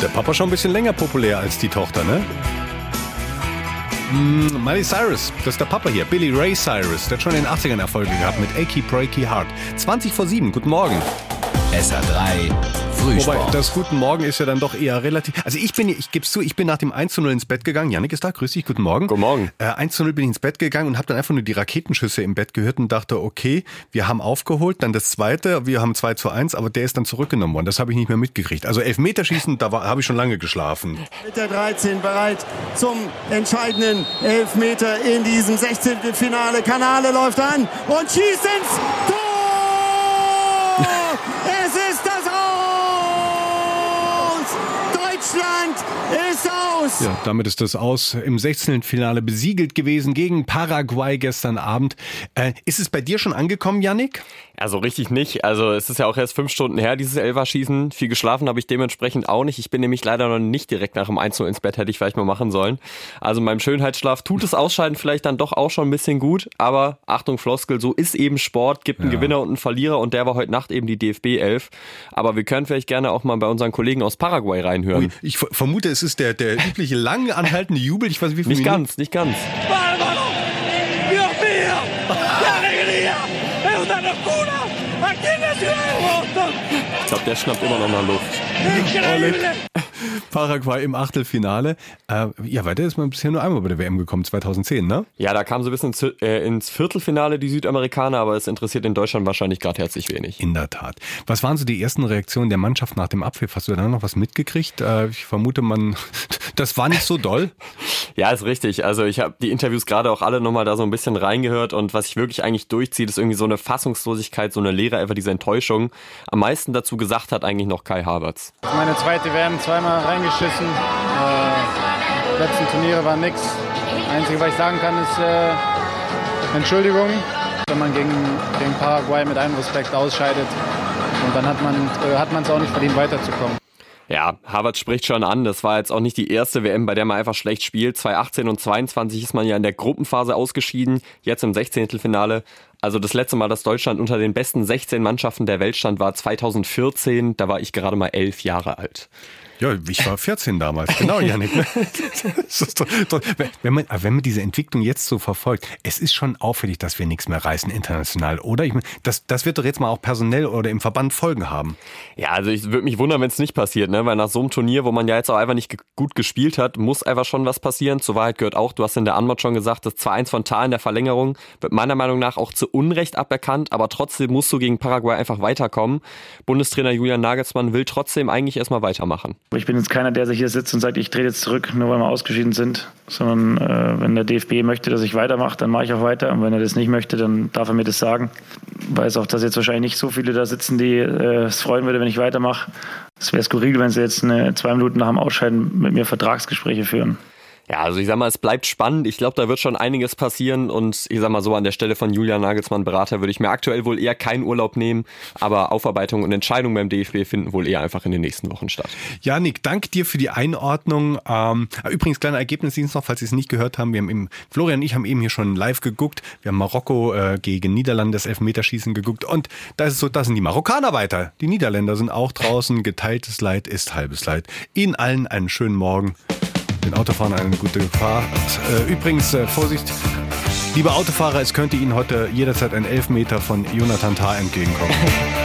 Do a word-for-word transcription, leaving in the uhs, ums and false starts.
Der Papa schon ein bisschen länger populär als die Tochter, ne? Mm, Miley Cyrus, das ist der Papa hier. Billy Ray Cyrus, der hat schon in den achtzigern Erfolge gehabt mit Achy Breaky Heart. zwanzig vor sieben, guten Morgen. S R drei Frühsport. Wobei, das Guten Morgen ist ja dann doch eher relativ... Also ich bin, ich gebe es zu, ich bin nach dem eins zu null ins Bett gegangen. Jannik ist da, grüß dich, guten Morgen. Guten Morgen. Äh, eins zu null bin ich ins Bett gegangen und habe dann einfach nur die Raketenschüsse im Bett gehört und dachte, okay, wir haben aufgeholt. Dann das zweite, wir haben zwei zu eins, aber der ist dann zurückgenommen worden. Das habe ich nicht mehr mitgekriegt. Also Elfmeterschießen, da habe ich schon lange geschlafen. Mit der dreizehn bereit zum entscheidenden Elfmeter in diesem sechzehnten Finale. Kanale läuft an und schießt ins Tor! Es ist das Aus! Deutschland ist aus! Ja, damit ist das Aus im sechzehnten Finale besiegelt gewesen gegen Paraguay gestern Abend. Äh, ist es bei dir schon angekommen, Jannik? Also richtig nicht. Also es ist ja auch erst fünf Stunden her, dieses Elferschießen. Viel geschlafen habe ich dementsprechend auch nicht. Ich bin nämlich leider noch nicht direkt nach dem eins zu null ins Bett, hätte ich vielleicht mal machen sollen. Also meinem Schönheitsschlaf tut das Ausscheiden vielleicht dann doch auch schon ein bisschen gut. Aber Achtung Floskel, so ist eben Sport. Gibt einen ja. Gewinner und einen Verlierer und der war heute Nacht eben die D F B elf. Aber wir können vielleicht gerne auch mal bei unseren Kollegen aus Paraguay reinhören. Ui, ich ver- vermute, es ist der, der übliche lang anhaltende Jubel. Ich weiß nicht, wie viel Nicht Minuten. ganz, nicht ganz. Ich glaube, der schnappt immer noch nach Luft. Paraguay im Achtelfinale. Äh, ja, weiter ist man bisher nur einmal bei der W M gekommen, zweitauszehn, ne? Ja, da kam so ein bisschen ins, äh, ins Viertelfinale die Südamerikaner, aber es interessiert in Deutschland wahrscheinlich gerade herzlich wenig. In der Tat. Was waren so die ersten Reaktionen der Mannschaft nach dem Abpfiff? Hast du da noch was mitgekriegt? Äh, ich vermute, man, das war nicht so doll. Ja, ist richtig. Also ich habe die Interviews gerade auch alle nochmal da so ein bisschen reingehört und was ich wirklich eigentlich durchziehe, ist irgendwie so eine Fassungslosigkeit, so eine Leere, einfach diese Enttäuschung. Am meisten dazu gesagt hat eigentlich noch Kai Havertz. Meine zweite W M zweimal reingeschissen. Äh, die letzten Turniere waren nix. Das Einzige, was ich sagen kann, ist äh, Entschuldigung, wenn man gegen, gegen Paraguay mit einem Respekt ausscheidet. Und dann hat man äh, hat man es auch nicht verdient, weiterzukommen. Ja, Havertz spricht schon an, das war jetzt auch nicht die erste W M, bei der man einfach schlecht spielt. zwanzig achtzehn und zweiundzwanzig ist man ja in der Gruppenphase ausgeschieden, jetzt im sechzehnten Finale. Also das letzte Mal, dass Deutschland unter den besten sechzehn Mannschaften der Welt stand, war zweitausendvierzehn, da war ich gerade mal elf Jahre alt. Ja, ich war vierzehn damals, genau, Jannik. Das ist doch, doch, wenn, man, wenn man diese Entwicklung jetzt so verfolgt, es ist schon auffällig, dass wir nichts mehr reißen international, oder? Ich meine, das, das wird doch jetzt mal auch personell oder im Verband Folgen haben. Ja, also ich würde mich wundern, wenn es nicht passiert, ne? Weil nach so einem Turnier, wo man ja jetzt auch einfach nicht ge- gut gespielt hat, muss einfach schon was passieren. Zur Wahrheit gehört auch, du hast in der Anmod schon gesagt, das zwei eins von Thal in der Verlängerung wird meiner Meinung nach auch zu Unrecht aberkannt, aber trotzdem musst du gegen Paraguay einfach weiterkommen. Bundestrainer Julian Nagelsmann will trotzdem eigentlich erstmal weitermachen. Ich bin jetzt keiner, der sich hier sitzt und sagt, ich trete jetzt zurück, nur weil wir ausgeschieden sind, sondern äh, wenn der D F B möchte, dass ich weitermache, dann mache ich auch weiter, und wenn er das nicht möchte, dann darf er mir das sagen. Ich weiß auch, dass jetzt wahrscheinlich nicht so viele da sitzen, die äh, es freuen würde, wenn ich weitermache. Es wäre skurril, wenn sie jetzt eine, zwei Minuten nach dem Ausscheiden mit mir Vertragsgespräche führen. Ja, also ich sag mal, es bleibt spannend. Ich glaube, da wird schon einiges passieren und ich sag mal so, an der Stelle von Julian Nagelsmann Berater würde ich mir aktuell wohl eher keinen Urlaub nehmen, aber Aufarbeitung und Entscheidungen beim D F B finden wohl eher einfach in den nächsten Wochen statt. Janik, danke dir für die Einordnung. Ähm, übrigens, kleiner Ergebnisdienst noch, falls Sie es nicht gehört haben. Wir haben eben, Florian und ich haben eben hier schon live geguckt. Wir haben Marokko äh, gegen Niederlande das Elfmeterschießen geguckt und da ist es so, da sind die Marokkaner weiter. Die Niederländer sind auch draußen. Geteiltes Leid ist halbes Leid. Ihnen allen einen schönen Morgen. Den Autofahrern eine gute Fahrt. Äh, übrigens, äh, Vorsicht, liebe Autofahrer, es könnte Ihnen heute jederzeit ein Elfmeter von Jonathan Tah entgegenkommen.